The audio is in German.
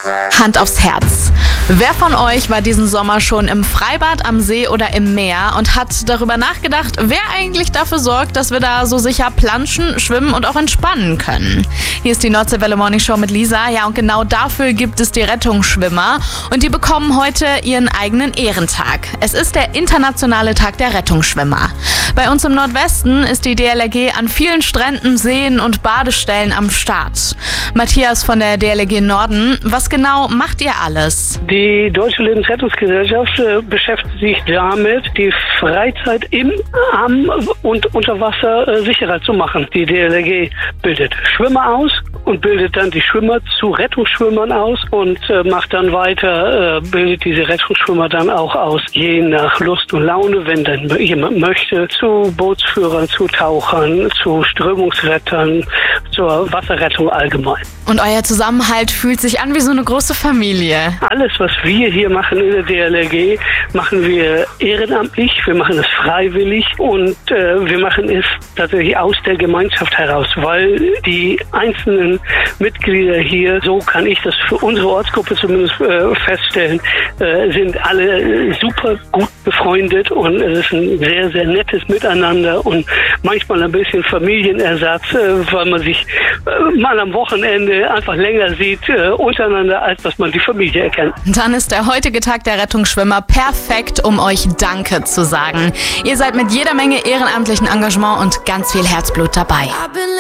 Hand aufs Herz. Wer von euch war diesen Sommer schon im Freibad, am See oder im Meer und hat darüber nachgedacht, wer eigentlich dafür sorgt, dass wir da so sicher planschen, schwimmen und auch entspannen können? Hier ist die Nordseewelle Morning Show mit Lisa. Ja, und genau dafür gibt es die Rettungsschwimmer. Und die bekommen heute ihren eigenen Ehrentag. Es ist der internationale Tag der Rettungsschwimmer. Bei uns im Nordwesten ist die DLRG an vielen Stränden, Seen und Badestellen am Start. Matthias von der DLRG Norden, was genau macht ihr alles? Die Deutsche Lebensrettungsgesellschaft beschäftigt sich damit, die Freizeit im, am und unter Wasser sicherer zu machen. Die DLRG bildet Schwimmer aus und bildet dann die Schwimmer zu Rettungsschwimmern aus und macht dann weiter, bildet diese Rettungsschwimmer dann auch aus, je nach Lust und Laune, wenn dann jemand möchte, zu Bootsführern, zu Tauchern, zu Strömungsrettern, zur Wasserrettung allgemein. Und euer Zusammenhalt fühlt sich an wie so eine große Familie. Alles, was wir hier machen in der DLRG, machen wir ehrenamtlich, wir machen es freiwillig und wir machen es tatsächlich aus der Gemeinschaft heraus, weil die einzelnen Mitglieder hier, so kann ich das für unsere Ortsgruppe zumindest feststellen, sind alle super gut befreundet und es ist ein sehr, sehr nettes Miteinander und manchmal ein bisschen Familienersatz, weil man sich mal am Wochenende einfach länger sieht untereinander, als dass man die Familie erkennt. Dann ist der heutige Tag der Rettungsschwimmer perfekt, um euch Danke zu sagen. Ihr seid mit jeder Menge ehrenamtlichen Engagement und ganz viel Herzblut dabei.